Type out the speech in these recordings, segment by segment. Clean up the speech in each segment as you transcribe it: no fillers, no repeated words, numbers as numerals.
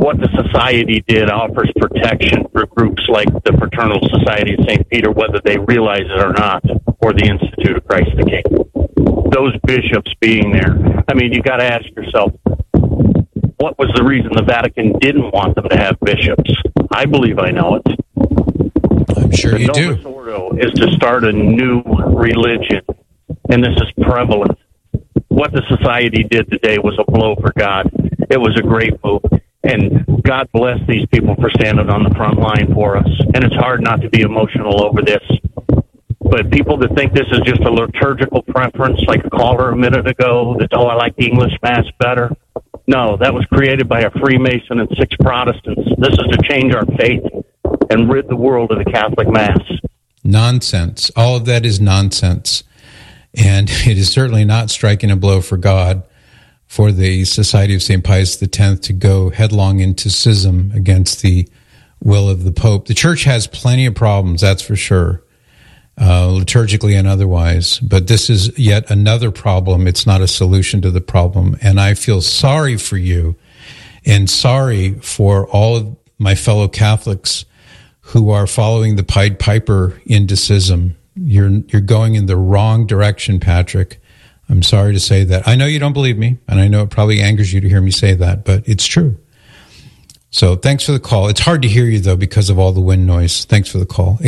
what the society did offers protection for groups like the Fraternal Society of St. Peter, whether they realize it or not, or the Institute of Christ the King. Those bishops being there. I mean, you got to ask yourself, what was the reason the Vatican didn't want them to have bishops? I believe I know it. I'm sure you do. The Novus Ordo is to start a new religion, and this is prevalent. What the society did today was a blow for God. It was a great move, and God bless these people for standing on the front line for us. And it's hard not to be emotional over this. But people that think this is just a liturgical preference, like a caller a minute ago, that, I like the English Mass better. No, that was created by a Freemason and 6 Protestants. This is to change our faith and rid the world of the Catholic Mass. Nonsense. All of that is nonsense. And it is certainly not striking a blow for God for the Society of St. Pius X to go headlong into schism against the will of the Pope. The Church has plenty of problems, that's for sure, liturgically and otherwise. But this is yet another problem. It's not a solution to the problem. And I feel sorry for you and sorry for all of my fellow Catholics who are following the Pied Piper into schism. You're going in the wrong direction, Patrick. I'm sorry to say that. I know you don't believe me, and I know it probably angers you to hear me say that, but it's true. So thanks for the call. It's hard to hear you, though, because of all the wind noise. Thanks for the call.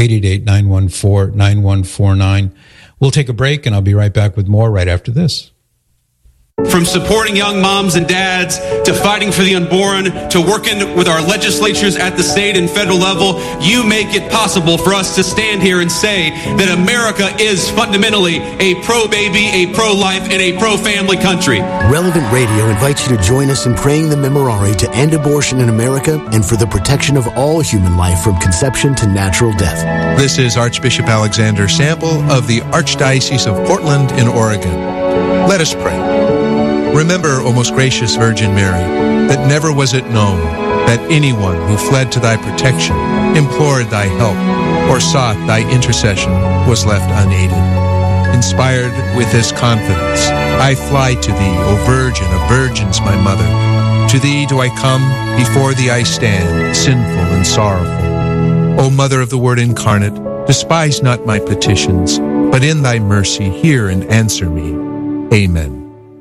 888-914-9149. We'll take a break, and I'll be right back with more right after this. From supporting young moms and dads, to fighting for the unborn, to working with our legislatures at the state and federal level, you make it possible for us to stand here and say that America is fundamentally a pro-baby, a pro-life, and a pro-family country. Relevant Radio invites you to join us in praying the Memorare to end abortion in America and for the protection of all human life from conception to natural death. This is Archbishop Alexander Sample of the Archdiocese of Portland in Oregon. Let us pray. Remember, O most gracious Virgin Mary, that never was it known that anyone who fled to thy protection, implored thy help, or sought thy intercession was left unaided. Inspired with this confidence, I fly to thee, O Virgin of Virgins, my Mother. To thee do I come, before thee I stand, sinful and sorrowful. O Mother of the Word incarnate, despise not my petitions, but in thy mercy hear and answer me. Amen.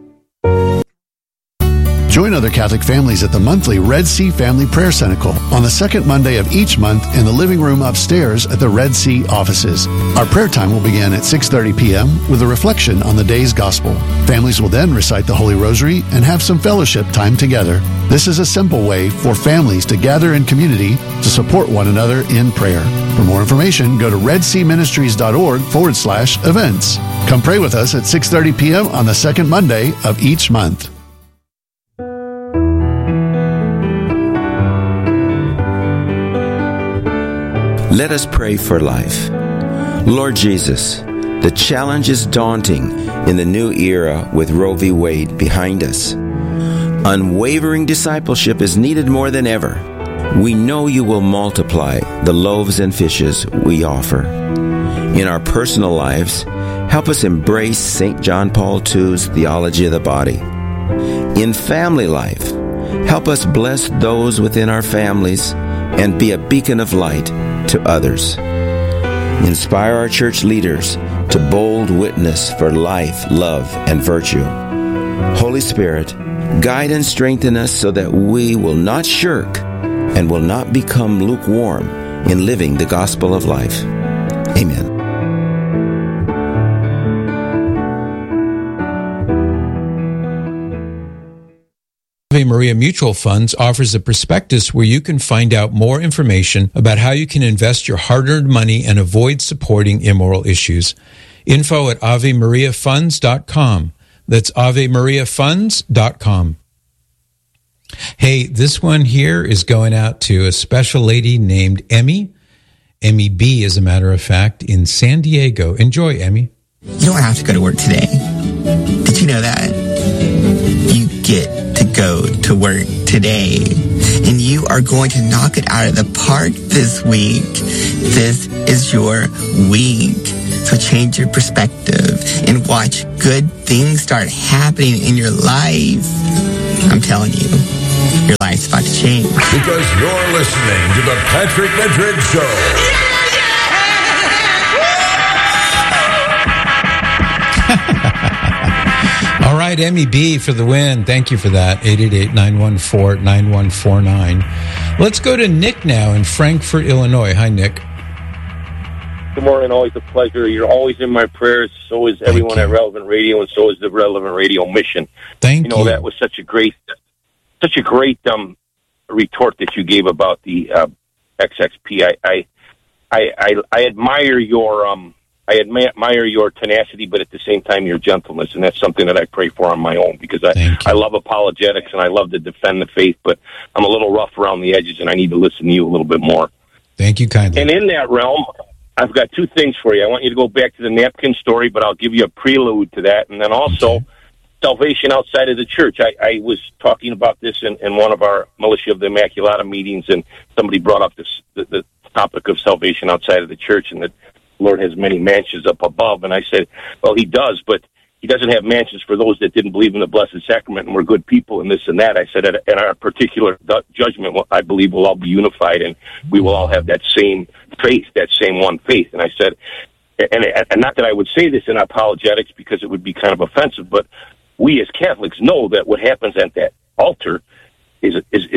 Join other Catholic families at the monthly Red Sea Family Prayer Cenacle on the second Monday of each month in the living room upstairs at the Red Sea offices. Our prayer time will begin at 6:30 p.m. with a reflection on the day's gospel. Families will then recite the Holy Rosary and have some fellowship time together. This is a simple way for families to gather in community to support one another in prayer. For more information, go to redseaministries.org/events. Come pray with us at 6:30 p.m. on the second Monday of each month. Let us pray for life. Lord Jesus, the challenge is daunting in the new era with Roe v. Wade behind us. Unwavering discipleship is needed more than ever. We know you will multiply the loaves and fishes we offer. In our personal lives, help us embrace St. John Paul II's theology of the body. In family life, help us bless those within our families and be a beacon of light to others. Inspire our church leaders to bold witness for life, love, and virtue. Holy Spirit, guide and strengthen us so that we will not shirk and will not become lukewarm in living the gospel of life. Amen. Ave Maria Mutual Funds offers a prospectus where you can find out more information about how you can invest your hard-earned money and avoid supporting immoral issues. Info at AveMariaFunds.com. That's AveMariaFunds.com. Hey, this one here is going out to a special lady named Emmy. Emmy B, as a matter of fact, in San Diego. Enjoy, Emmy. You don't have to go to work today. Did you know that? You get to go to work today. And you are going to knock it out of the park this week. This is your week. So change your perspective and watch good things start happening in your life. I'm telling you, your life's it's about to change. Because you're listening to the Patrick Medrick Show. All right, MEB for the win. Thank you for that. 888-914-9149. Let's go to Nick now in Frankfort, Illinois. Hi, Nick. Good morning. Always a pleasure. You're always in my prayers. So is everyone at Relevant Radio, and so is the Relevant Radio mission. Thank you. That was such a great retort that you gave about the XXP. I admire your tenacity, but at the same time your gentleness, and that's something that I pray for on my own, because I love apologetics and I love to defend the faith, but I'm a little rough around the edges, and I need to listen to you a little bit more. Thank you kindly. And in that realm, I've got two things for you. I want you to go back to the napkin story, but I'll give you a prelude to that, and then also salvation outside of the church. I was talking about this in one of our Militia of the Immaculata meetings, and somebody brought up the topic of salvation outside of the church, and that the Lord has many mansions up above. And I said, well, he does, but he doesn't have mansions for those that didn't believe in the Blessed Sacrament and were good people and this and that. I said, at our particular judgment, I believe we'll all be unified and we will all have that same faith, that same one faith. And I said, and not that I would say this in apologetics because it would be kind of offensive, but we as Catholics know that what happens at that altar is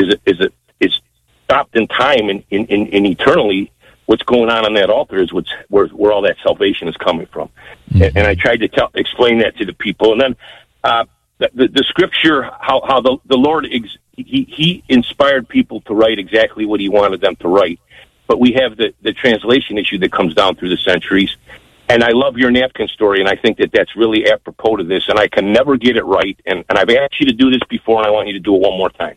stopped in time and in eternally. What's going on that altar is where all that salvation is coming from. Mm-hmm. And I tried to explain that to the people. And then the scripture, how the Lord, he inspired people to write exactly what he wanted them to write. But we have the translation issue that comes down through the centuries. And I love your napkin story, and I think that that's really apropos to this. And I can never get it right. And I've asked you to do this before, and I want you to do it one more time.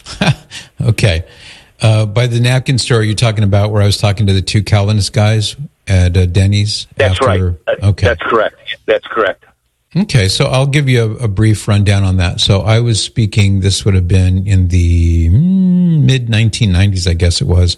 Okay. By the napkin story, you're talking about where I was talking to the two Calvinist guys at Denny's? That's right. Okay. That's correct. That's correct. Okay, so I'll give you a brief rundown on that. So I was speaking, this would have been in the mid-1990s, I guess it was,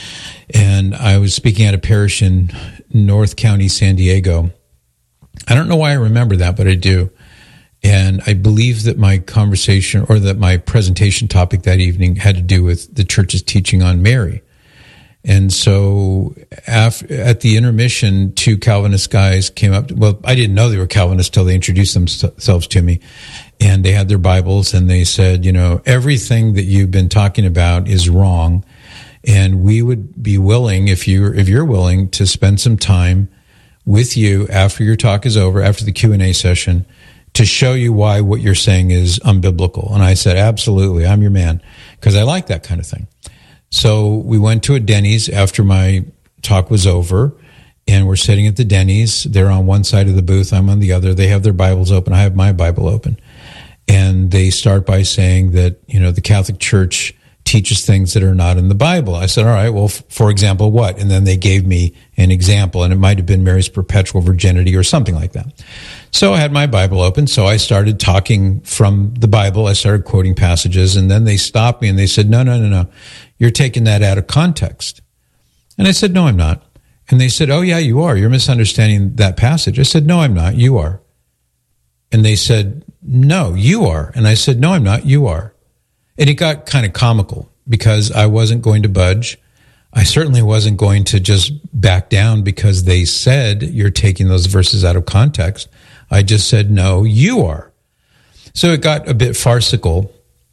and I was speaking at a parish in North County, San Diego. I don't know why I remember that, but I do. And I believe that my conversation or that my presentation topic that evening had to do with the church's teaching on Mary. And so at the intermission, two Calvinist guys came up. Well, I didn't know they were Calvinists till they introduced themselves to me. And they had their Bibles and they said, everything that you've been talking about is wrong. And we would be willing, if you're willing, to spend some time with you after your talk is over, after the Q&A session, to show you why what you're saying is unbiblical. And I said, absolutely, I'm your man, because I like that kind of thing. So we went to a Denny's after my talk was over, and we're sitting at the Denny's. They're on one side of the booth, I'm on the other. They have their Bibles open, I have my Bible open. And they start by saying that, the Catholic Church teaches things that are not in the Bible. I said, all right, well, for example, what? And then they gave me an example, and it might have been Mary's perpetual virginity or something like that. So I had my Bible open, so I started talking from the Bible. I started quoting passages, and then they stopped me and they said, no, you're taking that out of context. And I said, no, I'm not. And they said, oh, yeah, you are. You're misunderstanding that passage. I said, no, I'm not. You are. And they said, no, you are. And I said, no, I'm not. You are. And it got kind of comical because I wasn't going to budge. I certainly wasn't going to just back down because they said you're taking those verses out of context. I just said, no, you are. So it got a bit farcical,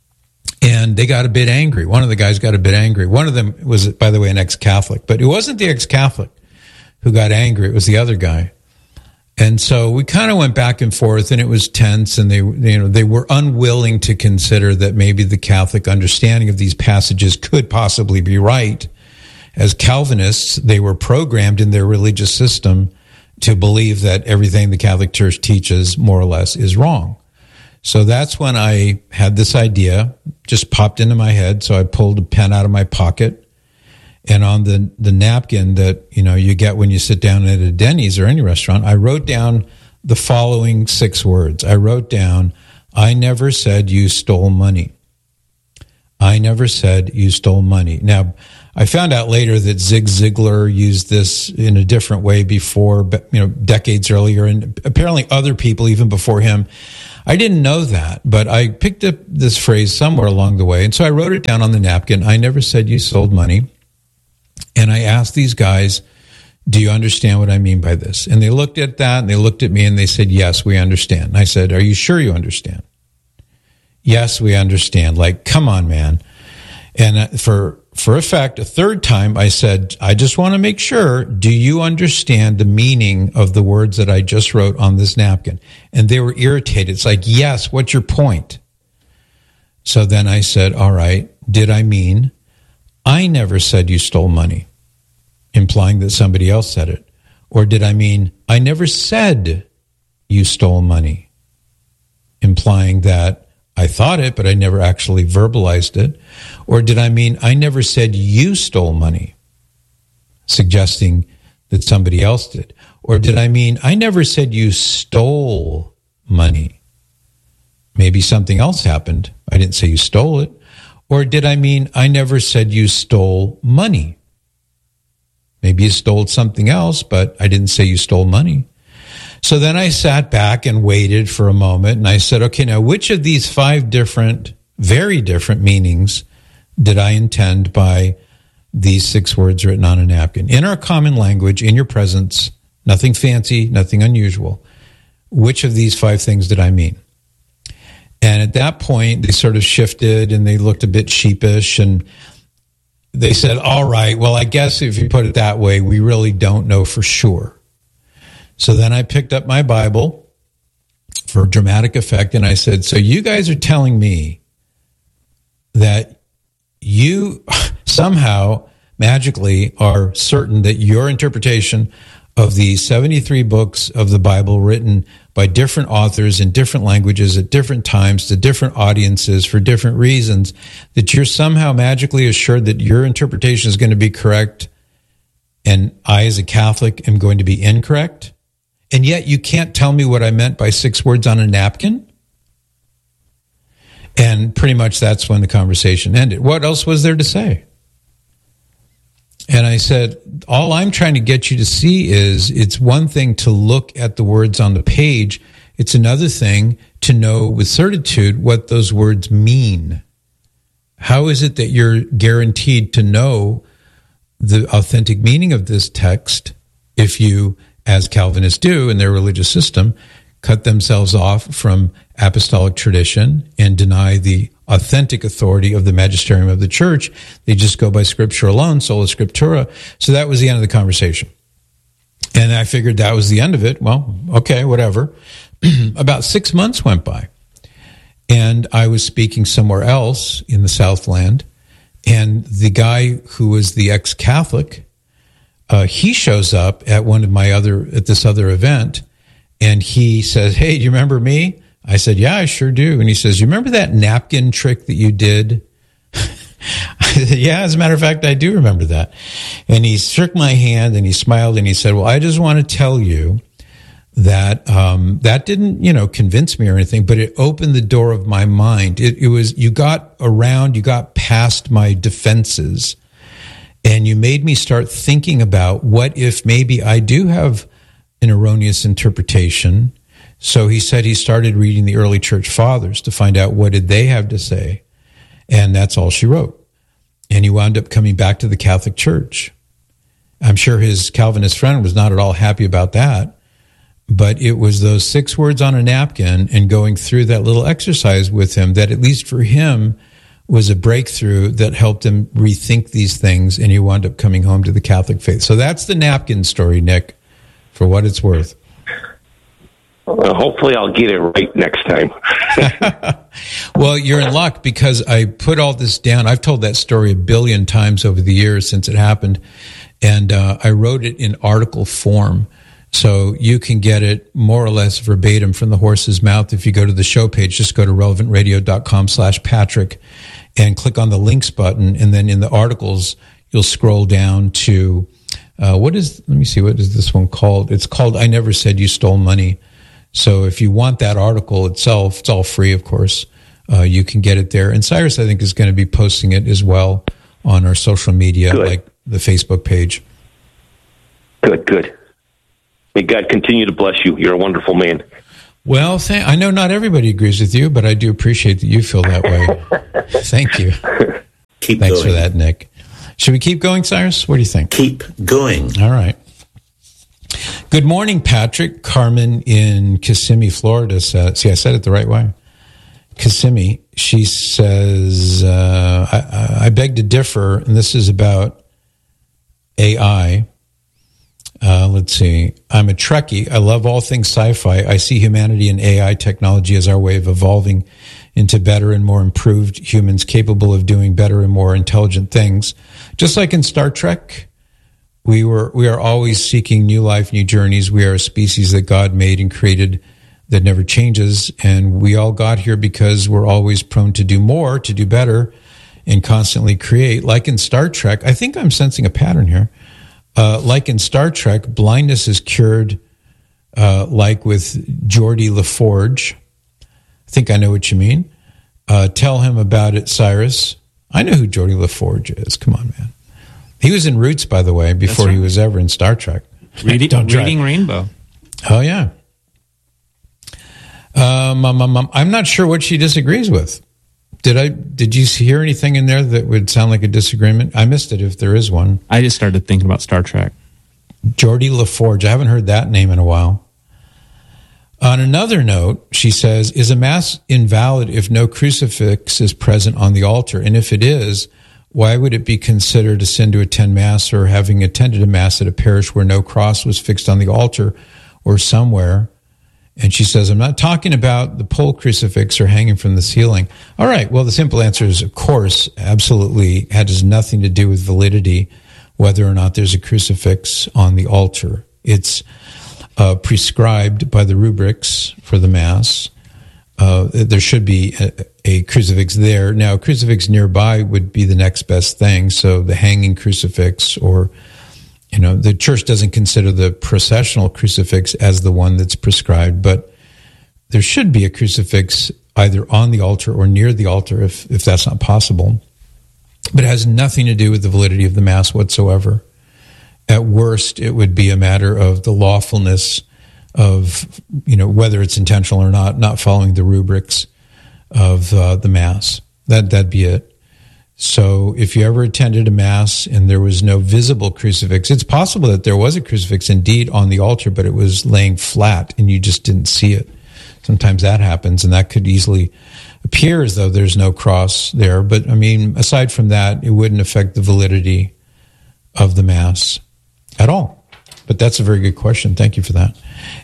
and they got a bit angry. One of the guys got a bit angry. One of them was, by the way, an ex-Catholic, but it wasn't the ex-Catholic who got angry. It was the other guy. And so we kind of went back and forth, and it was tense, and they were unwilling to consider that maybe the Catholic understanding of these passages could possibly be right. As Calvinists, they were programmed in their religious system to believe that everything the Catholic Church teaches, more or less, is wrong. So that's when I had this idea, just popped into my head, so I pulled a pen out of my pocket, and on the napkin that you get when you sit down at a Denny's or any restaurant, I wrote down the following 6 words. I wrote down, I never said you stole money. I never said you stole money. Now, I found out later that Zig Ziglar used this in a different way before, decades earlier, and apparently other people even before him. I didn't know that, but I picked up this phrase somewhere along the way. And so I wrote it down on the napkin. I never said you stole money. And I asked these guys, do you understand what I mean by this? And they looked at that and they looked at me and they said, yes, we understand. And I said, are you sure you understand? Yes, we understand. Like, come on, man. And for effect, a third time, I said, I just want to make sure, do you understand the meaning of the words that I just wrote on this napkin? And they were irritated. It's like, yes, what's your point? So then I said, all right, did I mean, I never said you stole money, implying that somebody else said it? Or did I mean, I never said you stole money, implying that I thought it, but I never actually verbalized it? Or did I mean, I never said you stole money, suggesting that somebody else did? Or did I mean, I never said you stole money? Maybe something else happened. I didn't say you stole it. Or did I mean, I never said you stole money? Maybe you stole something else, but I didn't say you stole money. So then I sat back and waited for a moment, and I said, okay, now which of these 5 different, very different meanings did I intend by these 6 words written on a napkin? In our common language, in your presence, nothing fancy, nothing unusual. Which of these 5 things did I mean? And at that point, they sort of shifted, and they looked a bit sheepish, and they said, all right, well, I guess if you put it that way, we really don't know for sure. So then I picked up my Bible for dramatic effect, and I said, so you guys are telling me that you somehow magically are certain that your interpretation of the 73 books of the Bible written by different authors in different languages at different times to different audiences for different reasons, that you're somehow magically assured that your interpretation is going to be correct and I, as a Catholic, am going to be incorrect? And yet you can't tell me what I meant by 6 words on a napkin? And pretty much that's when the conversation ended. What else was there to say? And I said, all I'm trying to get you to see is it's one thing to look at the words on the page. It's another thing to know with certitude what those words mean. How is it that you're guaranteed to know the authentic meaning of this text if you, as Calvinists do in their religious system, cut themselves off from apostolic tradition and deny the authentic authority of the magisterium of the church? They just go by Scripture alone, sola scriptura. So that was the end of the conversation. And I figured that was the end of it. Well, okay, whatever. About 6 months went by, and I was speaking somewhere else in the Southland, and the guy who was the ex-Catholic, he shows up at this other event, and he says, hey, do you remember me? I said, yeah, I sure do. And he says, you remember that napkin trick that you did? I said, yeah, as a matter of fact, I do remember that. And he shook my hand and he smiled and he said, well, I just want to tell you that that didn't, convince me or anything, but it opened the door of my mind. It was, you got past my defenses, and you made me start thinking about what if maybe I do have an erroneous interpretation. So he said he started reading the early church fathers to find out what did they have to say. And that's all she wrote. And he wound up coming back to the Catholic Church. I'm sure his Calvinist friend was not at all happy about that. But it was those 6 words on a napkin and going through that little exercise with him that, at least for him, was a breakthrough that helped him rethink these things, and he wound up coming home to the Catholic faith. So that's the napkin story, Nick, for what it's worth. Well, hopefully I'll get it right next time. Well, you're in luck, because I put all this down. I've told that story 1 billion times over the years since it happened, and I wrote it in article form. So you can get it more or less verbatim from the horse's mouth. If you go to the show page, just go to relevantradio.com/Patrick and click on the links button. And then in the articles, you'll scroll down to, what is this one called? It's called I Never Said You Stole Money. So if you want that article itself, it's all free, of course. You can get it there. And Cyrus, I think, is going to be posting it as well on our social media, like the Facebook page. Good. May God continue to bless you. You're a wonderful man. Well, I know not everybody agrees with you, but I do appreciate that you feel that way. Thank you. Thanks for that, Nick. Should we keep going, Cyrus? What do you think? Keep going. All right. Good morning, Patrick. Carmen in Kissimmee, Florida says, see, I said it the right way. Kissimmee. She says, I beg to differ, and this is about AI. Let's see. I'm a Trekkie. I love all things sci-fi. I see humanity and AI technology as our way of evolving into better and more improved humans capable of doing better and more intelligent things. Just like in Star Trek, we are always seeking new life, new journeys. We are a species that God made and created that never changes. And we all got here because we're always prone to do more, to do better, and constantly create. Like in Star Trek, I think I'm sensing a pattern here. Like in Star Trek, blindness is cured, like with Geordi LaForge. I think I know what you mean. Tell him about it, Cyrus. I know who Geordi LaForge is. Come on, man. He was in Roots, by the way, before he was ever in Star Trek. Reading Rainbow. Oh, yeah. I'm not sure what she disagrees with. Did you hear anything in there that would sound like a disagreement? I missed it if there is one. I just started thinking about Star Trek. Geordi LaForge. I haven't heard that name in a while. On another note, she says, is a mass invalid if no crucifix is present on the altar? And if it is, why would it be considered a sin to attend mass or having attended a mass at a parish where no cross was fixed on the altar or somewhere? And she says, I'm not talking about the pole crucifix or hanging from the ceiling. All right. Well, the simple answer is, of course, absolutely. It has nothing to do with validity, whether or not there's a crucifix on the altar. It's prescribed by the rubrics for the Mass. There should be a crucifix there. Now, a crucifix nearby would be the next best thing. So the hanging crucifix, or the church doesn't consider the processional crucifix as the one that's prescribed, but there should be a crucifix either on the altar or near the altar if that's not possible. But it has nothing to do with the validity of the Mass whatsoever. At worst, it would be a matter of the lawfulness of, whether it's intentional or not following the rubrics of the Mass. That'd be it. So if you ever attended a Mass and there was no visible crucifix, it's possible that there was a crucifix indeed on the altar, but it was laying flat and you just didn't see it. Sometimes that happens, and that could easily appear as though there's no cross there. But, aside from that, it wouldn't affect the validity of the Mass at all. But that's a very good question. Thank you for that.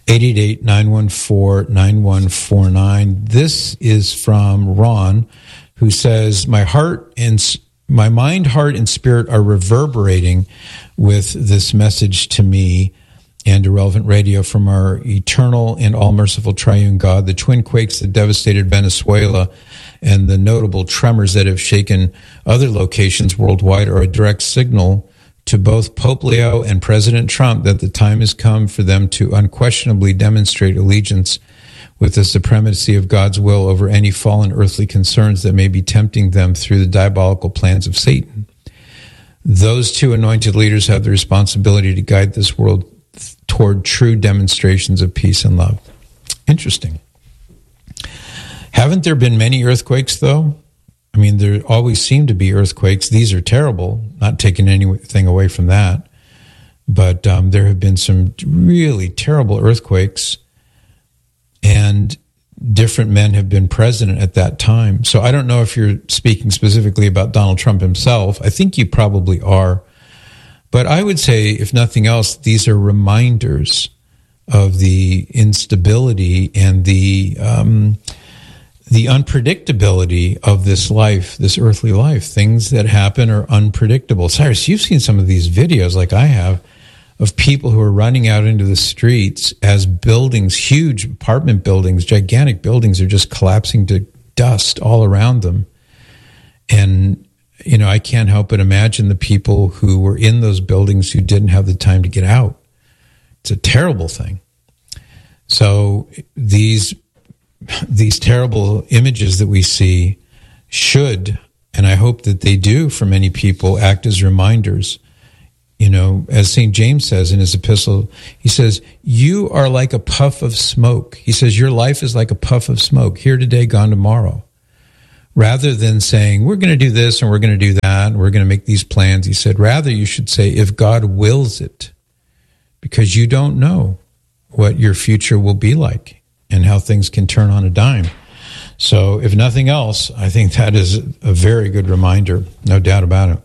888-914-9149. This is from Ron, who says, my mind, heart, and spirit are reverberating with this message to me and Irrelevant Radio from our eternal and all-merciful triune God. The twin quakes that devastated Venezuela and the notable tremors that have shaken other locations worldwide are a direct signal to both Pope Leo and President Trump that the time has come for them to unquestionably demonstrate allegiance with the supremacy of God's will over any fallen earthly concerns that may be tempting them through the diabolical plans of Satan. Those two anointed leaders have the responsibility to guide this world toward true demonstrations of peace and love. Interesting. Haven't there been many earthquakes, though? There always seem to be earthquakes. These are terrible, not taking anything away from that. But there have been some really terrible earthquakes, and different men have been president at that time. So I don't know if you're speaking specifically about Donald Trump himself. I think you probably are. But I would say, if nothing else, these are reminders of the instability and the unpredictability of this life, this earthly life. Things that happen are unpredictable. Cyrus, you've seen some of these videos, like I have, of people who are running out into the streets as buildings, huge apartment buildings, gigantic buildings, are just collapsing to dust all around them. And, I can't help but imagine the people who were in those buildings who didn't have the time to get out. It's a terrible thing. So these terrible images that we see should, and I hope that they do for many people, act as reminders, as St. James says in his epistle, he says, you are like a puff of smoke. He says, your life is like a puff of smoke, here today, gone tomorrow. Rather than saying, we're going to do this and we're going to do that and we're going to make these plans, he said, rather you should say, if God wills it, because you don't know what your future will be like and how things can turn on a dime. So if nothing else, I think that is a very good reminder, no doubt about it.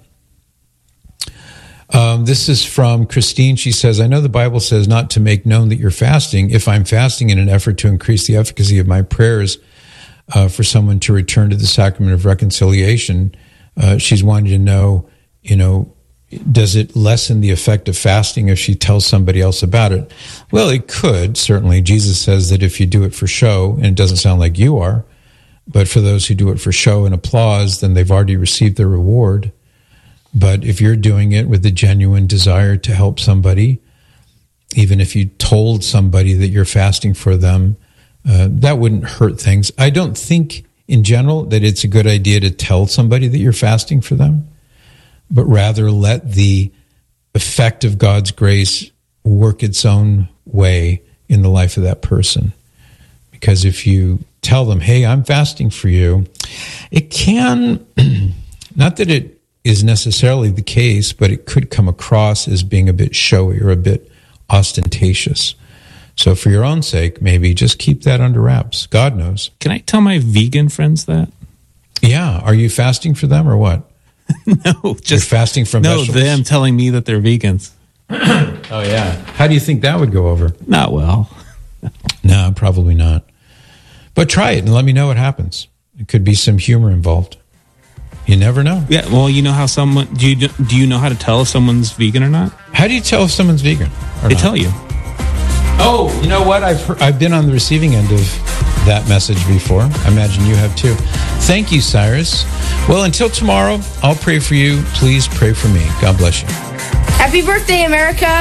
This is from Christine. She says, I know the Bible says not to make known that you're fasting. If I'm fasting in an effort to increase the efficacy of my prayers for someone to return to the sacrament of reconciliation, she's wanting to know, does it lessen the effect of fasting if she tells somebody else about it? Well, it could, certainly. Jesus says that if you do it for show, and it doesn't sound like you are, but for those who do it for show and applause, then they've already received their reward. But if you're doing it with a genuine desire to help somebody, even if you told somebody that you're fasting for them, that wouldn't hurt things. I don't think, in general, that it's a good idea to tell somebody that you're fasting for them, but rather let the effect of God's grace work its own way in the life of that person. Because if you tell them, hey, I'm fasting for you, it can, not that it is necessarily the case, but it could come across as being a bit showy or a bit ostentatious. So for your own sake, maybe just keep that under wraps. God knows. Can I tell my vegan friends that? Yeah. Are you fasting for them or what? No, just you're fasting from vegetables? them telling me that they're vegans. Oh, yeah. How do you think that would go over? Not well. No, probably not. But try it and let me know what happens. It could be some humor involved. You never know. Yeah, well, you know how someone... Do you know how to tell if someone's vegan or not? How do you tell if someone's vegan or They not? tell you. Oh, you know what? I've been on the receiving end of that message before. I imagine you have too. Thank you, Cyrus. Well, until tomorrow, I'll pray for you. Please pray for me. God bless you. Happy birthday, America!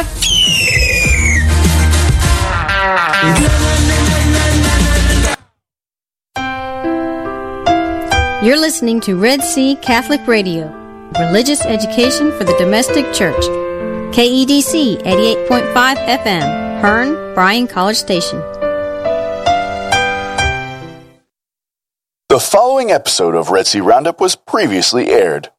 You're listening to Red Sea Catholic Radio, religious education for the domestic church. KEDC 88.5 FM, Hearn, Bryan College Station. The following episode of Red Sea Roundup was previously aired.